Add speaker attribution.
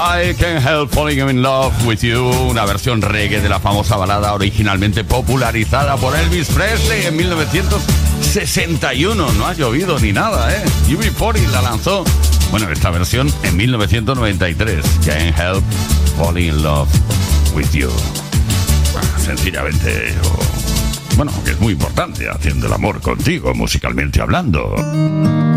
Speaker 1: I Can't Help Falling in Love with You, una versión reggae de la famosa balada originalmente popularizada por Elvis Presley en 1961. No ha llovido ni nada, ¿eh? UB40 la lanzó. Bueno, esta versión en 1993. Can't Help Falling in Love with You. Sencillamente, bueno, que es muy importante, haciendo el amor contigo, musicalmente hablando.